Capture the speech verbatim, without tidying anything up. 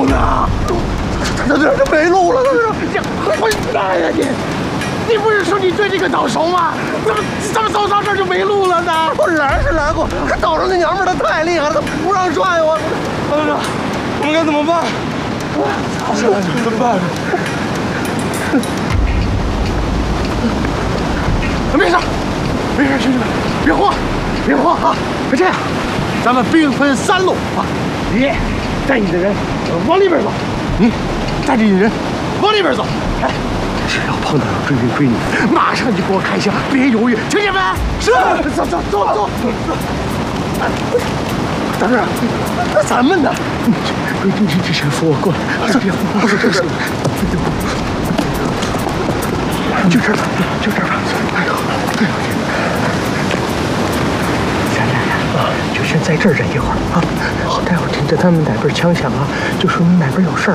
啊！这这这没路了，这这混蛋呀你！你不是说你对这个岛熟吗？怎么怎么走到这儿就没路了呢？我来是来过，可岛上那娘们儿她太厉害了，她不让转我。团长，我们该怎么办？现在怎么办？没事，没事，兄弟们，别慌，别慌啊！就这样，咱们兵分三路啊，你带你的人往里边走，你带着你的人往里边走。哎，只要碰到有追兵追你，马上就给我开枪，别犹豫，听见没？是，走走走走。大队长，那咱们呢？你你你这先扶我过来，别不是这事。就这儿吧，就这儿吧。哎呦，哎呦！咱俩呀，啊，就先在这儿忍一会儿啊。待会儿听着他们哪边枪响啊，就说明哪边有事儿。